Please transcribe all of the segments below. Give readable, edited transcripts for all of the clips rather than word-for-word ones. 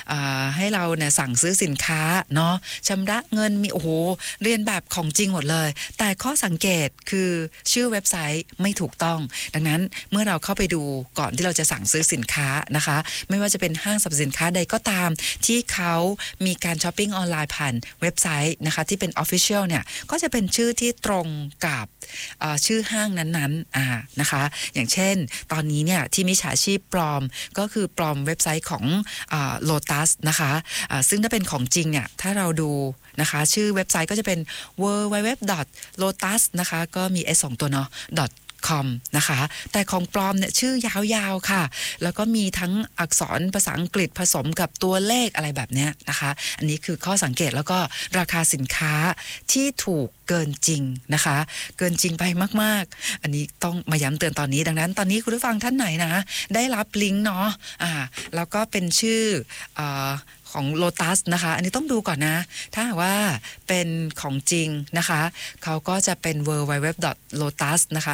ให้เราเนี่ยสั่งซื้อสินค้าเนาะชำระเงินมีโอ้โหเรียนแบบของจริงหมดเลยแต่ข้อสังเกตคือชื่อเว็บไซต์ไม่ถูกต้องดังนั้นเมื่อเราเข้าไปดูก่อนที่เราจะสั่งซื้อสินค้านะคะไม่ว่าจะเป็นห้างสรรพสินค้าใดก็ตามที่เขามีการช้อปปิ้งออนไลน์ผ่านเว็บไซต์นะคะที่เป็น Official เนี่ยก็จะเป็นชื่อที่ตรงกับชื่อห้างนั้นๆนะคะอย่างเช่นตอนนี้เนี่ยที่มิจฉาชีพปลอมก็คือปลอมเว็บไซต์ของLotus นะคะซึ่งถ้าเป็นของจริงเนี่ยถ้าเราดูนะคะชื่อเว็บไซต์ก็จะเป็น www.lotus นะคะก็มี s 2ตัวเนาะ .com นะคะแต่ของปลอมเนี่ยชื่อยาวๆค่ะแล้วก็มีทั้งอักษรภาษาอังกฤษผสมกับตัวเลขอะไรแบบเนี้ยนะคะอันนี้คือข้อสังเกตแล้วก็ราคาสินค้าที่ถูกเกินจริงนะคะเกินจริงไปมากๆอันนี้ต้องมาย้ำเตือนตอนนี้ดังนั้นตอนนี้คุณผู้ฟังท่านไหนนะได้รับลิงก์เนาะแล้วก็เป็นชื่อของ Lotus นะคะอันนี้ต้องดูก่อนนะถ้าหากว่าเป็นของจริงนะคะเขาก็จะเป็น www.lotus นะคะ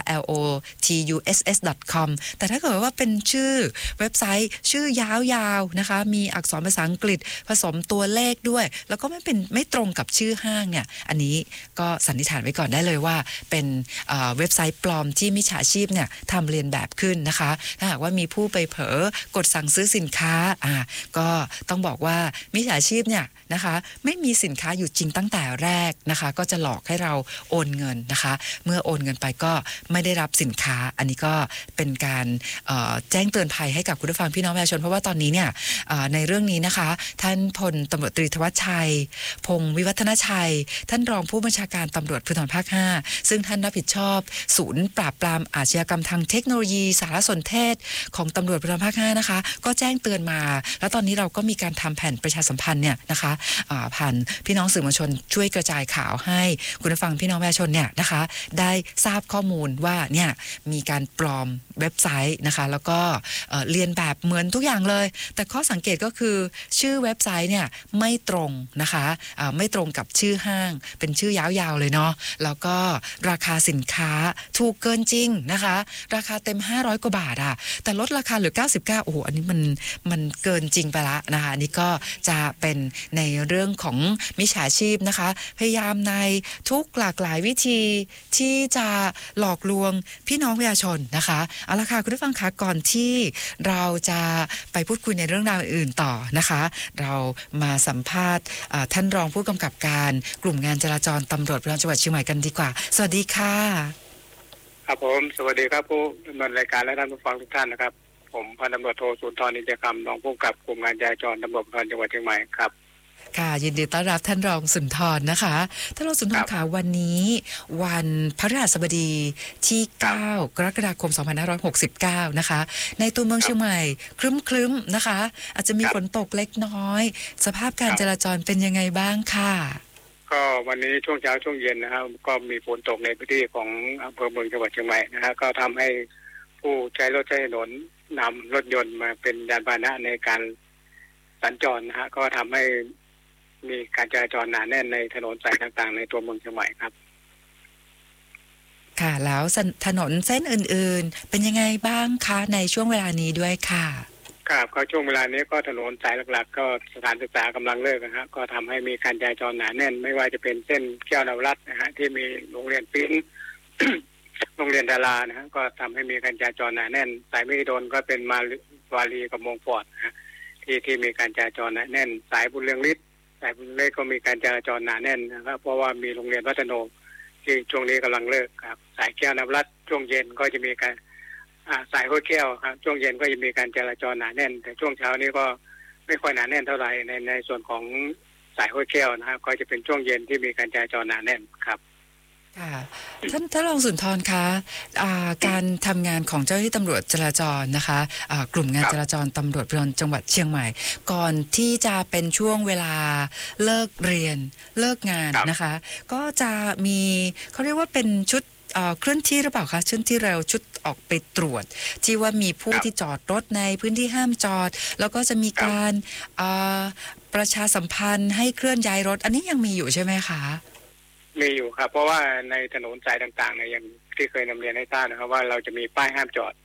lotus.com แต่ถ้าเกิดว่าเป็นชื่อเว็บไซต์ชื่อยาวๆนะคะมีอักษรภาษาอังกฤษผสมตัวเลขด้วยแล้วก็ไม่ตรงกับชื่อห้างเนี่ยอันนี้ก็สันนิษฐานไว้ก่อนได้เลยว่าเป็นเว็บไซต์ปลอมที่มิจฉาชีพเนี่ยทำเรียนแบบขึ้นนะคะถ้าหากว่ามีผู้ไปเผลอกดสั่งซื้อสินค้าก็ต้องบอกว่ามิจฉาชีพเนี่ยนะคะไม่มีสินค้าอยู่จริงตั้งแต่แรกนะคะก็จะหลอกให้เราโอนเงินนะคะเมื่อโอนเงินไปก็ไม่ได้รับสินค้าอันนี้ก็เป็นการแจ้งเตือนภัยให้กับคุณผู้ฟังพี่น้องประชาชนเพราะว่าตอนนี้เนี่ยในเรื่องนี้นะคะท่านพลตำรวจตรีธวัชชัยพงศ์วิวัฒนชัยท่านรองผู้บัญชาการตำรวจภูธรภาค 5ซึ่งท่านรับผิดชอบศูนย์ปราบปรามอาชญากรรมทางเทคโนโลยีสารสนเทศของตำรวจภูธรภาค 5นะคะก็แจ้งเตือนมาแล้วตอนนี้เราก็มีการทำแผ่นประชาสัมพันธ์เนี่ยนะคะผ่านพี่น้องสื่อมวลชนช่วยกระจายข่าวให้คุณผู้ฟังพี่น้องประชาชนเนี่ยนะคะได้ทราบข้อมูลว่าเนี่ยมีการปลอมเว็บไซต์นะคะแล้วก็เรียนแบบเหมือนทุกอย่างเลยแต่ข้อสังเกตก็คือชื่อเว็บไซต์เนี่ยไม่ตรงนะคะไม่ตรงกับชื่อห้างเป็นชื่อยาวๆเลยเนาะแล้วก็ราคาสินค้าถูกเกินจริงนะคะราคาเต็ม500กว่าบาทแต่ลดราคาเหลือ99โอ้โหอันนี้มันเกินจริงไปละนะคะอันนี้ก็จะเป็นในเรื่องของมิจฉาชีพนะคะพยายามในทุกหลากหลายวิธีที่จะหลอกลวงพี่น้องประชาชนนะคะเอาละค่ะคุณผู้ฟังคะก่อนที่เราจะไปพูดคุยในเรื่องราวอื่นต่อนะคะเรามาสัมภาษณ์ท่านรองผู้กำกับการกลุ่มงานจราจรตำรวจภูธรจังหวัดเชียงใหม่กันดีกว่าสวัสดีค่ะครับผมสวัสดีครับผู้ดำเนินรายการและท่านผู้ฟังทุกท่านนะครับผมพันตำรวจโทสุนทรนิจกรรมรองผู้กำกับกลุ่มงานจราจรตำรวจภูธรจังหวัดเชียงใหม่ครับค่ะยินดีต้อนรับท่านรองสุนทรนะคะท่านรองสุนทรค่ะวันนี้วันพฤหัสบดีที่9กรกฎาคม2569นะคะในตัวเมืองเชียงใหม่ครึ้มๆนะคะอาจจะมีฝนตกเล็กน้อยสภาพการจราจรเป็นยังไงบ้างค่ะก็วันนี้ช่วงเช้าช่วงเย็นนะครับก็มีฝนตกในพื้นที่ของอำเภอเมืองจังหวัดเชียงใหม่นะฮะก็ทำให้ผู้ใช้รถใช้ถนนนำรถยนต์มาเป็นยานพาหนะในการสัญจรนะฮะก็ทำให้มีการจราจรหนาแน่นในถนนสายต่างๆในตัวเมืองเชียงใหม่ครับค่ะแล้วถนนเส้นอื่นๆเป็นยังไงบ้างคะในช่วงเวลานี้ด้วยค่ะครับก็ช่วงเวลานี้ก็ถนนสายหลักๆก็สถานศึกษากำลังเลิกนะฮะก็ทำให้มีการจราจรหนาแน่นไม่ว่าจะเป็นเส้นแก้วนวรัตน์นะฮะที่มีโรงเรียนปิ้น โรงเรียนดารานะฮะก็ทำให้มีการจราจรหนาแน่นสายมหิดลก็เป็นวารีกับมงฟอร์ดนะฮะที่มีการจราจรหนาแน่นสายบุญเรืองฤทธิ์สายบุญเรืองฤทธิ์ก็มีการจราจรหนาแน่นนะครับเพราะว่ามีโรงเรียนวัฒโนที่ช่วงนี้กำลังเลิกครับสายแก้วนวรัตน์ช่วงเย็นก็จะมีการสายห้วยแก้วครับช่วงเย็นก็จะมีการจราจรหนาแน่นแต่ช่วงเช้านี้ก็ไม่ค่อยหนาแน่นเท่าไหร่ในส่วนของสายห้วยแก้วนะครับก็จะเป็นช่วงเย็นที่มีการจราจรหนาแน่นครับค่ะท่านรองสุนทรคะการทำงานของเจ้าหน้าที่ตำรวจจราจรนะคะกลุ่มงานจราจรตำรวจภูธรจังหวัดเชียงใหม่ก่อนที่จะเป็นช่วงเวลาเลิกเรียนเลิกงานนะคะก็จะมีเขาเรียกว่าเป็นชุดเคลื่อนที่หรือเปล่าคะเคลื่อนที่เร็วชุดออกไปตรวจที่ว่ามีผู้ที่จอดรถในพื้นที่ห้ามจอดแล้วก็จะมีการประชาสัมพันธ์ให้เคลื่อนย้ายรถอันนี้ยังมีอยู่ใช่ไหมคะมีอยู่ครับเพราะว่าในถนนสายต่างๆเนี่ยอย่างที่เคยนำเรียนให้ทราบนะครับว่าเราจะมีป้ายห้ามจอด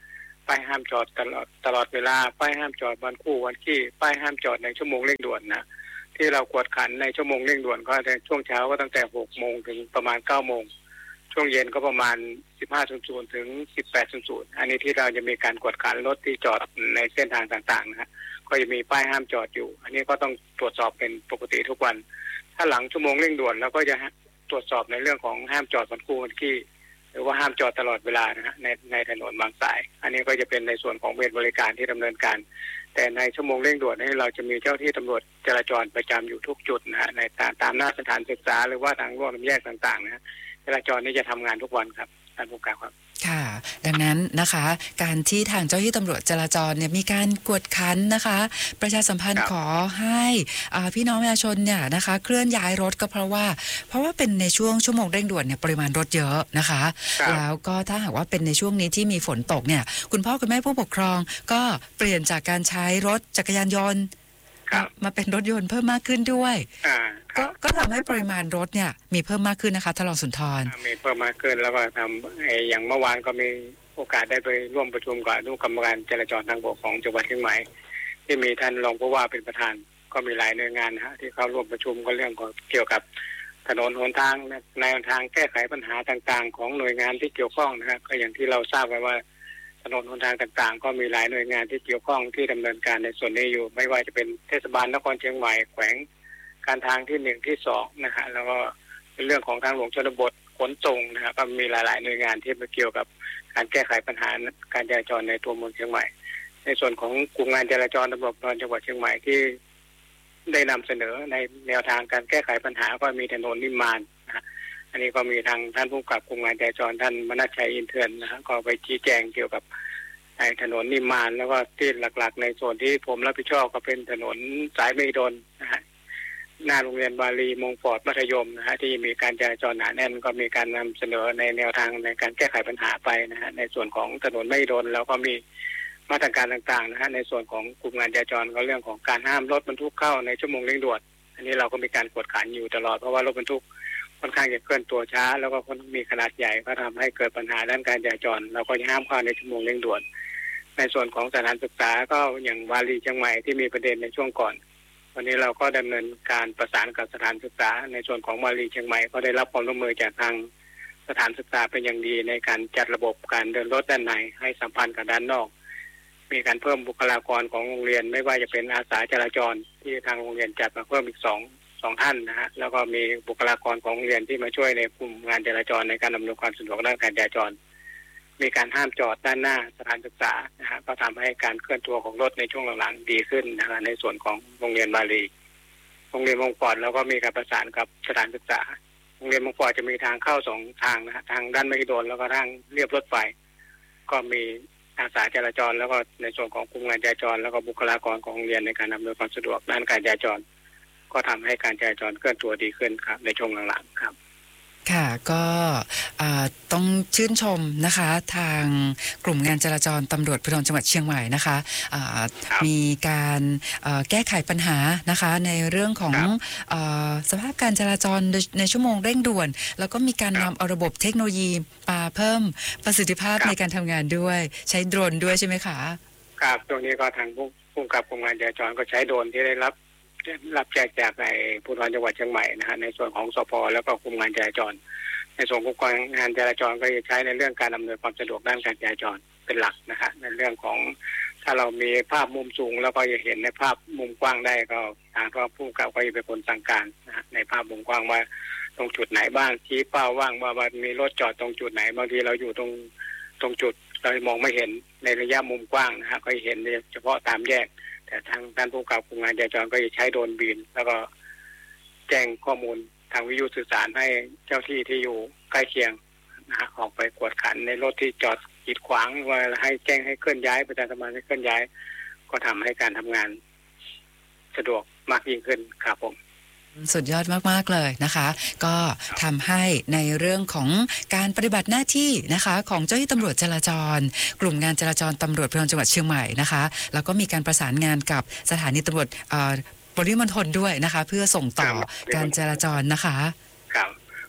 ป้ายห้ามจอดตลอดเวลาป้ายห้ามจอดวันคู่วันขี้ป้ายห้ามจอดในชั่วโมงเร่งด่วนนะที่เรากวดขันในชั่วโมงเร่งด่วนก็ในช่วงเช้าก็ตั้งแต่6 โมงถึงประมาณ9 โมงช่วงเย็นก็ประมาณ 15:00 ถึง 18:00อันนี้ที่เราจะมีการกวดขันรถที่จอดในเส้นทางต่างๆนะฮะก็จะมีป้ายห้ามจอดอยู่อันนี้ก็ต้องตรวจสอบเป็นปกติทุกวันถ้าหลังชั่วโมงเร่งด่วนเราก็จะตรวจสอบในเรื่องของห้ามจอดวันคู่วันขี้หรือว่าห้ามจอดตลอดเวลานะฮะในถนนบางสายอันนี้ก็จะเป็นในส่วนของเวรบริการที่ดำเนินการแต่ในชั่วโมงเร่งด่วนนี้เราจะมีเจ้าที่ตำรวจจราจรประจำอยู่ทุกจุดนะฮะในตามหน้าสถานศึกษาหรือว่าทางร่วมแยกต่างๆนะฮะจราจรนี่จะทำงานทุกวันครับท่านผู้การครับค่ะดังนั้นนะคะการที่ทางเจ้าหน้าที่ตำรวจจราจรเนี่ยมีการกวดขันนะคะประชาสัมพันธ์ขอให้พี่น้องประชาชนเนี่ยนะคะเคลื่อนย้ายรถก็เพราะว่าเป็นในช่วงโมงเร่งด่วนเนี่ยปริมาณรถเยอะนะคะแล้วก็ถ้าหากว่าเป็นในช่วงนี้ที่มีฝนตกเนี่ยคุณพ่อคุณแม่ผู้ปกครองก็เปลี่ยนจากการใช้รถจักรยานยนต์มาเป็นรถยนต์เพิ่มมากขึ้นด้วยก็ทำให้ปริมาณรถเนี่ยมีเพิ่มมากขึ้นนะคะท่านรองสุนทรมีเพิ่มมากขึ้นแล้วก็ทำอย่างเมื่อวานก็มีโอกาสได้ไปร่วมประชุมกับอนุกรรมการจราจรทางบกของจังหวัดเชียงใหม่ที่มีท่านรองผู้ว่าเป็นประธานก็มีหลายหน่วยงานนะฮะที่เข้าร่วมประชุมก็เรื่องเกี่ยวกับถนนหนทางในทางแก้ไขปัญหาต่างๆของหน่วยงานที่เกี่ยวข้องนะฮะก็อย่างที่เราทราบไว้ว่าถนนหนทางต่างๆก็มีหลายหน่วยงานที่เกี่ยวข้องที่ดำเนินการในส่วนนี้อยู่ไม่ว่าจะเป็นเทศบาลนครเชียงใหม่แขวงการทางที่1ที่2นะฮะแล้วก็เป็นเรื่องของทางหลวงชนบทขนส่งนะครับก็มีหลายๆหน่วยงานที่มาเกี่ยวกับการแก้ไขปัญหาการจราจรในตัวเมืองเชียงใหม่ในส่วนของกลุ่มงานจราจรตำรวจจังหวัดเชียงใหม่ที่ได้นำเสนอในแนวทางการแก้ไขปัญหาก็มีถนนนิมมานนะอันนี้ก็มีทางท่านผู้กำกับกลุ่มงานจราจรท่านมนัสชัยอินเทือนนะฮะก็ไปชี้แจงเกี่ยวกับถนนนิมมานแล้วก็ที่หลักๆในส่วนที่ผมรับผิดชอบก็เป็นถนนสายมหิดลนะฮะหน้าโรงเรียนบาลีมงฟอร์ดมัธยมนะฮะที่มีการจราจรหนาแน่นก็มีการนำเสนอในแนวทางในการแก้ไขปัญหาไปนะฮะในส่วนของถนนมหิดลแล้วก็มีมาตรการต่างๆนะฮะในส่วนของกลุ่มงานจราจรก็เรื่องของการห้ามรถบรรทุกเข้าในชั่วโมงเร่งด่วนอันนี้เราก็มีการกวดขันอยู่ตลอดเพราะว่ารถบรรทุกค่อนข้างจะเคลื่อนตัวช้าแล้วก็มีขนาดใหญ่ก็ทำให้เกิดปัญหาด้านการจราจรเราก็ห้ามเข้าในชั่วโมงเร่งด่วนในส่วนของสถานศึกษาก็อย่างวารีเชียงใหม่ที่มีประเด็นในช่วงก่อนวันนี้เราก็ดำเนินการประสานกับสถานศึกษาในส่วนของวารีเชียงใหม่ก็ได้รับความร่วมมือจากทางสถานศึกษาเป็นอย่างดีในการจัดระบบการเดินรถด้านในให้สัมพันธ์กับด้านนอกมีการเพิ่มบุคลากรของโรงเรียนไม่ว่าจะเป็นอาสาจราจรที่ทางโรงเรียนจัดมาเพิ่มอีก2ท่านนะฮะแล้วก็มีบุคลากรของโรงเรียนที่มาช่วยในกลุ่มงานจราจรในการอำนวยความสะดวกด้านการจราจรมีการห้ามจอดด้านหน้าสถานศึกษานะฮะก็ทำให้การเคลื่อนตัวของรถในช่วงหลังๆดีขึ้นนะฮะในส่วนของโรงเรียนบาลีโรงเรียนมงฟอร์ดแล้วก็มีการประสานกับสถานศึกษาโรงเรียนมงฟอร์ดจะมีทางเข้า2ทางนะฮะทางด้านมหิดลแล้วก็ทางเลียบรถไฟก็มีอาสาจราจรแล้วก็ในส่วนของกลุ่มงานจราจรแล้วก็บุคลากรของโรงเรียนในการอำนวยความสะดวกด้านการจราจรก็ทำให้การจราจรเคลื่อนตัวดีขึ้นครับในช่วงหลังๆครับค่ะก็ต้องชื่นชมนะคะทางกลุ่มงานจราจรตำรวจภูธรจังหวัดเชียงใหม่นะคะมีการแก้ไขปัญหานะคะในเรื่องของสภาพการจราจรในชั่วโมงเร่งด่วนแล้วก็มีการนำเอาระบบเทคโนโลยีมาเพิ่มประสิทธิภาพในการทำงานด้วยใช้โดรนด้วยใช่ไหมคะครับตรงนี้ก็ทางผู้กำกับกลุ่มงานจราจรก็ใช้โดรนที่ได้รับแจกจากในภูธรจังหวัดเชียงใหม่นะฮะในส่วนของสพแล้วก็กลุ่มงานจราจรในส่วนของงานจราจรก็จะใช้ในเรื่องการอำนวยความสะดวกด้านการจราจรเป็นหลักนะฮะในเรื่องของถ้าเรามีภาพมุมสูงแล้วก็จะเห็นในภาพมุมกว้างได้ก็ทางผู้กำกับก็จะเป็นคนสั่งการนะฮะในภาพมุมกว้างว่าตรงจุดไหนบ้างชี้เป้าว่างว่ามีรถจอดตรงจุดไหนบางทีเราอยู่ตรงจุดเรามองไม่เห็นในระยะมุมกว้างนะฮะก็เห็นเฉพาะตามแยกแต่ทางด้านผู้กำกับกลุ่มงานจราจรก็จะใช้โดรนบินแล้วก็แจ้งข้อมูลทางวิทยุสื่อสารให้เจ้าที่ที่อยู่ใกล้เคียงนะฮะออกไปกวดขันในรถที่จอดกีดขวางว่าให้แจ้งให้เคลื่อนย้ายประชาสัมพันธ์ให้เคลื่อนย้ายก็ทำให้การทำงานสะดวกมากยิ่งขึ้นครับผมสุดยอดมากๆเลยนะคะก็ทำให้ในเรื่องของการปฏิบัติหน้าที่นะคะของเจ้าหน้าที่ตำรวจจราจรกลุ่มงานจราจรตำรวจภูธรจังหวัดเชียงใหม่นะคะแล้วก็มีการประสานงานกับสถานีตำรวจปริมณฑลด้วยนะคะเพื่อส่งต่อการจราจรนะคะครับ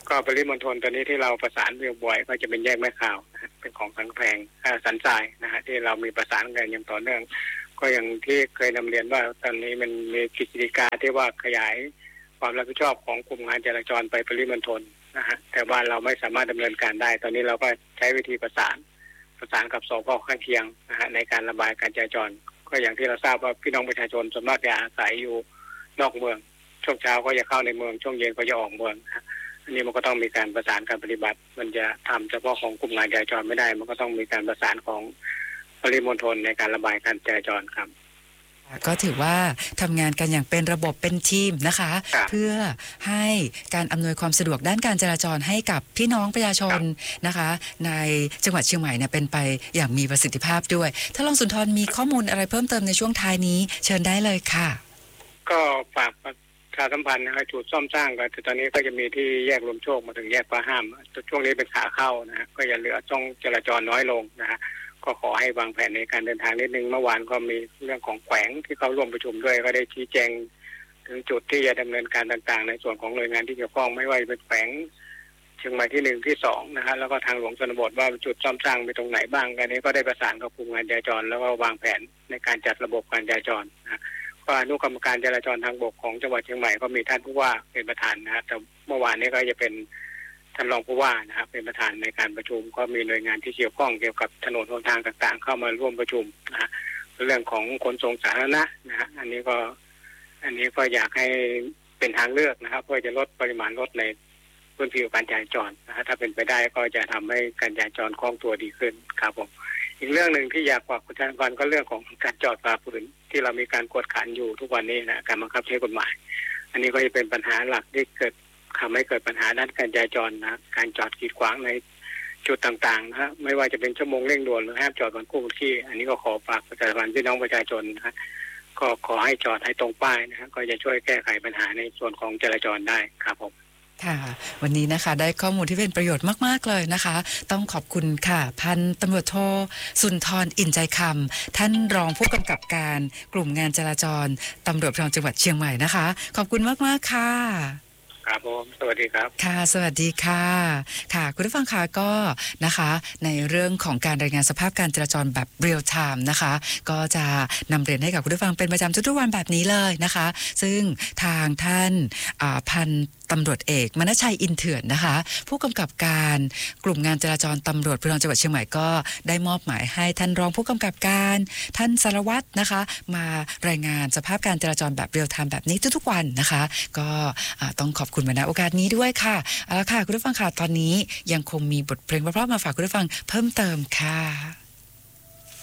ก็ปริมณฑลตอนนี้ที่เราประสานบ่อยๆก็จะเป็นแยกแม่ข่าวนะฮะเป็นของสันแพงสันทรายนะฮะที่เรามีประสานกันอย่างต่อเนื่องก็อย่างที่เคยนำเรียนว่าตอนนี้มันมีกิจกาที่ว่าขยายความรับผิดชอบของกลุ่มงานจราจรไปปริมณฑลนะฮะแต่ว่าเราไม่สามารถดำเนินการได้ตอนนี้เราก็ใช้วิธีประสานกับสพ.ข้างเคียงนะฮะในการระบายการจราจรก็อย่างที่เราทราบว่าพี่น้องประชาชนส่วนมากจะอาศัยอยู่นอกเมืองช่วงเช้าก็จะเข้าในเมืองช่วงเย็นก็จะออกเมืองอันนี้มันก็ต้องมีการประสานการปฏิบัติมันจะทำเฉพาะของกลุ่มงานจราจรไม่ได้มันก็ต้องมีการประสานของปริมณฑลในการระบายการจราจรครับก็ถือว่าทำงานกันอย่างเป็นระบบเป็นทีมนะคะเพื่อให้การอำนวยความสะดวกด้านการจราจรให้กับพี่น้องประชาชนนะคะในจังหวัดเชียงใหม่เนี่ยเป็นไปอย่างมีประสิทธิภาพด้วยถ้ารองสุนทรมีข้อมูลอะไรเพิ่มเติมในช่วงท้ายนี้เชิญได้เลยค่ะก็ฝากประชาสัมพันธ์นะครับจุดซ่อมสร้างกันตอนนี้ก็จะมีที่แยกลมโชคมาถึงแยกปลาห้ามช่วงนี้เป็นขาเข้านะฮะก็อย่าเหลือช่องจราจรน้อยลงนะฮะก็ขอให้วางแผนในการเดินทางนิดนึงเมื่อวานก็มีเรื่องของแขวงที่เขาร่วมประชุมด้วยก็ได้ชี้แจงถึงจุดที่จะดำเนินการต่างๆในส่วนของหน่วยงานที่เกี่ยวข้องไม่ว่าจะเป็นแขวงเชียงใหม่ที่1ที่2นะฮะแล้วก็ทางหลวงชนบทว่าจุดซ่อมสร้างไปตรงไหนบ้างอันนี้ก็ได้ประสานกับกลุ่มงานจราจรแล้วก็วางแผนในการจัดระบบการจราจรนะก็อนุกรรมการจราจรทางบกของจังหวัดเชียงใหม่ก็มีท่านผู้ว่าเป็นประธานนะฮะแต่เมื่อวานนี้ก็จะเป็นท่านรองผู้ว่านะครับเป็นประธานในการประชุมก็มีหน่วยงานที่เกี่ยวข้องเกี่ยวกับถนนหนทางต่างๆเข้ามาร่วมประชุมนะฮะเรื่องของขนส่งสาธารณะนะฮะอันนี้ก็อยากให้เป็นทางเลือกนะครับเพื่อจะลดปริมาณรถในพื้นผิวการจราจรนะฮะถ้าเป็นไปได้ก็จะทำให้การจราจรคล่องตัวดีขึ้นครับผมอีกเรื่องหนึ่งที่อยากฝากประชาชนก็เรื่องของการจอดฝ่าฝืนที่เรามีการกวดขันอยู่ทุกวันนี้นะการบังคับใช้กฎหมายอันนี้ก็จะเป็นปัญหาหลักที่เกิดทำให้เกิดปัญหาด้านการจราจรนะการจอดกีดขวางในจุดต่างๆนะฮะไม่ว่าจะเป็นชั่วโมงเร่งด่วนหรือห้ามจอดบนคู่ที่อันนี้ก็ขอฝากประชาชนพี่น้องประชาชนนะก็ขอให้จอดให้ตรงป้ายนะฮะก็จะช่วยแก้ไขปัญหาในส่วนของจราจรได้ครับผมค่ะวันนี้นะคะได้ข้อมูลที่เป็นประโยชน์มากๆเลยนะคะต้องขอบคุณค่ะพันตำรวจโทสุนทรอินใจคำท่านรองผู้กำกับการกลุ่มงานจราจรตำรวจภูธรจังหวัดเชียงใหม่นะคะขอบคุณมากๆค่ะครับผมสวัสดีครับค่ะสวัสดีค่ะค่ะคุณผู้ฟังค่ะก็นะคะในเรื่องของการรายงานสภาพการจราจรแบบเรียลไทม์นะคะก็จะนำเรียนให้กับคุณผู้ฟังเป็นประจำทุกๆวันแบบนี้เลยนะคะซึ่งทางท่านพันตำรวจเอกมณชัยอินเถื่อนนะคะผู้กำกับการกลุ่มงานจราจรตำรวจภูธรจังหวัดเชียงใหม่ก็ได้มอบหมายให้ท่านรองผู้กำกับการท่านสารวัตรนะคะมารายงานสภาพการจราจรแบบเรียลไทม์แบบนี้ทุกๆวันนะคะก็ต้องขอบคุณมาณโอกาสนี้ด้วยค่ะเอาละค่ะคุณผู้ฟังค่ะตอนนี้ยังคงมีบทเพลงเพราะๆมาฝากคุณผู้ฟังเพิ่มเติมค่ะ